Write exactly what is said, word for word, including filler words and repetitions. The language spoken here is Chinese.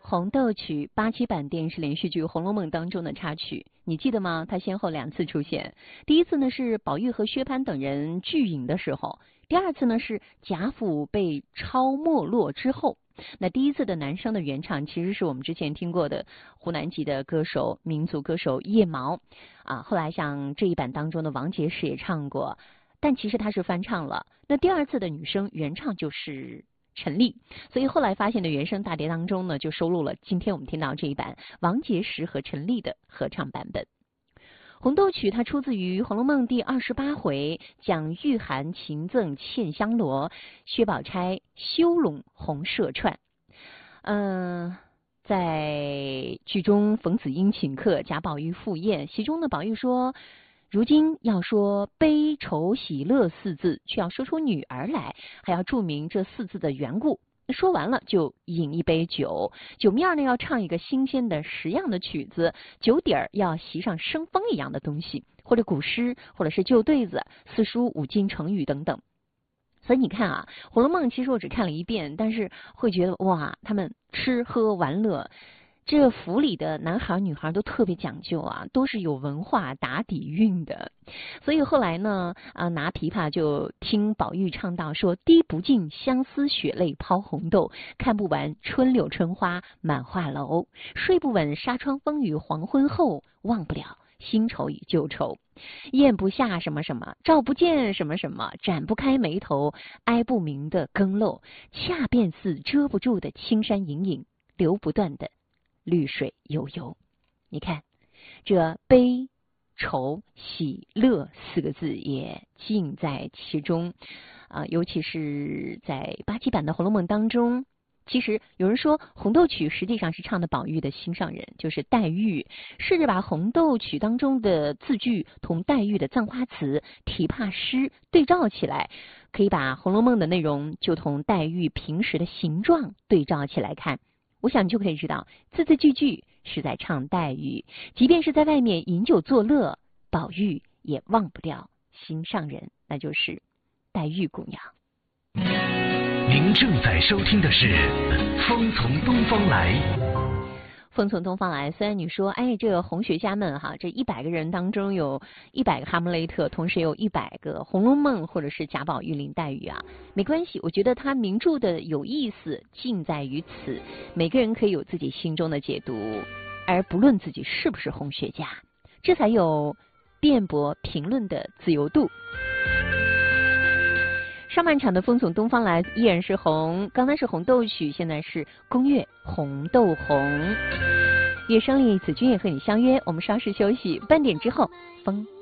红豆曲八七版电视连续剧《红楼梦》当中的插曲，你记得吗？它先后两次出现，第一次呢是宝玉和薛蟠等人聚饮的时候，第二次呢是贾府被抄没落之后。那第一次的男生的原唱其实是我们之前听过的湖南籍的歌手、民族歌手叶毛啊，后来像这一版当中的王杰士也唱过，但其实他是翻唱了。那第二次的女生原唱就是陈粒，所以后来发现的原声大碟当中呢，就收录了今天我们听到这一版王杰石和陈粒的合唱版本。红豆曲它出自于《红楼梦》第二十八回，讲玉函秦赠茜香罗，薛宝钗修拢红麝串。嗯、呃，在剧中冯子英请客，贾宝玉赴宴，其中的宝玉说，如今要说悲愁喜乐四字，却要说出女儿来，还要注明这四字的缘故。说完了就饮一杯酒，酒面呢要唱一个新鲜的十样的曲子，酒底儿要习上生风一样的东西，或者古诗，或者是旧对子、四书五经、成语等等。所以你看啊，《红楼梦》其实我只看了一遍，但是会觉得哇，他们吃喝玩乐，这府里的男孩女孩都特别讲究啊，都是有文化打底蕴的。所以后来呢，啊拿琵琶就听宝玉唱到说：“滴不尽相思血泪抛红豆，看不完春柳春花满画楼。睡不稳纱窗风雨黄昏后，忘不了新愁与旧愁。咽不下什么什么，照不见什么什么，展不开眉头，挨不明的更漏，恰便似遮不住的青山隐隐，流不断的绿水悠悠。”你看，这悲、愁、喜、乐四个字也尽在其中啊、呃！尤其是在八七版的《红楼梦》当中，其实有人说红豆曲实际上是唱的宝玉的心上人，就是黛玉。试着把红豆曲当中的字句同黛玉的葬花词、题帕诗对照起来，可以把《红楼梦》的内容就同黛玉平时的形状对照起来看，我想你就可以知道字字句句是在唱黛玉，即便是在外面饮酒作乐，宝玉也忘不掉心上人，那就是黛玉姑娘。 您正在收听的是《风从东方来》。 风从东方来，虽然你说，哎，这个红学家们哈，这一百个人当中有一百个哈姆雷特，同时有一百个《红楼梦》或者是贾宝玉、林黛玉啊，没关系，我觉得他名著的有意思尽在于此，每个人可以有自己心中的解读，而不论自己是不是红学家，这才有辩驳评论的自由度。上半场的风从东方来依然是红，刚才是红豆曲，现在是宫乐红豆红。乐声里，子君也和你相约，我们稍事休息，半点之后风